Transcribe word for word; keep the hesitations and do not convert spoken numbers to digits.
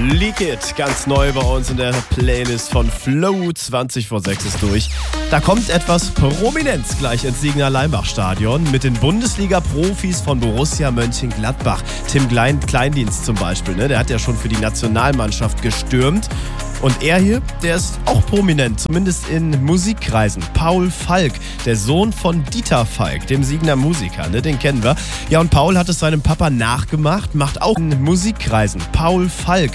Leak It, ganz neu bei uns in der Playlist von Flow. zwanzig vor sechs ist durch. Da kommt etwas Prominenz gleich ins Siegener Leimbach-Stadion mit den Bundesliga-Profis von Borussia Mönchengladbach. Tim Klein, Kleindienst zum Beispiel, ne? Der hat ja schon für die Nationalmannschaft gestürmt. Und er hier, der ist auch prominent, zumindest in Musikkreisen. Paul Falk, der Sohn von Dieter Falk, dem Siegener Musiker, ne? Den kennen wir. Ja, und Paul hat es seinem Papa nachgemacht, macht auch in Musikkreisen. Paul Falk.